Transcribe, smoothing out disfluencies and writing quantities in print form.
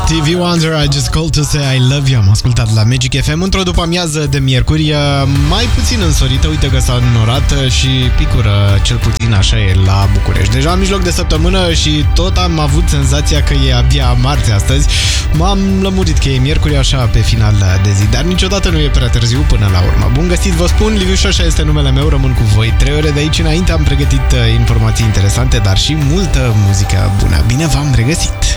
Stevie Wonder, I just called to say I love you. Am ascultat la Magic FM într-o după-amiază de miercuri mai puțin însorită. Uite că s-a înnorat și picură, cel puțin așa e la București. Deja în mijloc de săptămână și tot am avut senzația că e abia marți astăzi. M-am lămurit că e miercuri așa pe final de zi, dar niciodată nu e prea târziu până la urmă. Bun găsit, vă spun, Liviu Șoșa este numele meu, rămân cu voi 3 ore de aici înainte. Am pregătit informații interesante, dar și multă muzică bună. Bine v-am regăsit!